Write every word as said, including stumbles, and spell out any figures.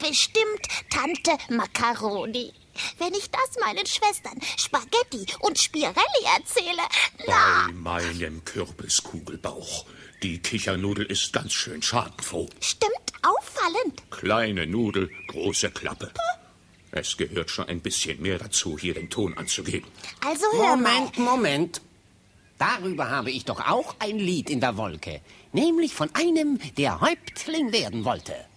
bestimmt Tante Macaroni. Wenn ich das meinen Schwestern Spaghetti und Spirelli erzähle, na... Bei meinem Kürbiskugelbauch. Die Kichernudel ist ganz schön schadenfroh. Stimmt, auffallend. Kleine Nudel, große Klappe. Es gehört schon ein bisschen mehr dazu, hier den Ton anzugeben. Also hör Moment, mal. Moment. Darüber habe ich doch auch ein Lied in der Wolke. Nämlich von einem, der Häuptling werden wollte.